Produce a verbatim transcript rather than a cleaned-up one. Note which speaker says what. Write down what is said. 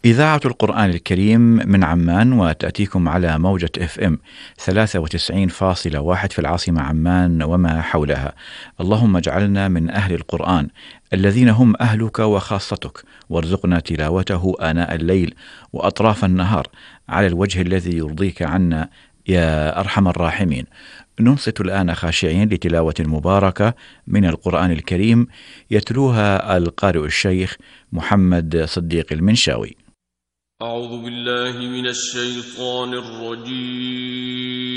Speaker 1: إذاعة القرآن الكريم من عمان، وتأتيكم على موجة اف ام ثلاثة وتسعين فاصلة واحد في العاصمة عمان وما حولها. اللهم اجعلنا من أهل القرآن الذين هم أهلك وخاصتك، وارزقنا تلاوته آناء الليل وأطراف النهار على الوجه الذي يرضيك عنا يا أرحم الراحمين. ننصت الآن خاشعين لتلاوة مباركة من القرآن الكريم يتلوها القارئ الشيخ محمد صديق المنشاوي.
Speaker 2: أعوذ بالله من الشيطان الرجيم.